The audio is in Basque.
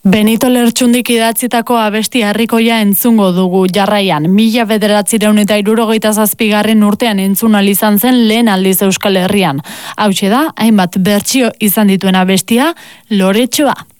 Benito Lertxundik idatzitako abesti harrikoia entzungo dugu jarraian. 1967 urtean entzun ahal izan zen lehen aldiz Euskal Herrian. Hauxe da, hainbat bertsio izan dituen abestia, Loretxoa.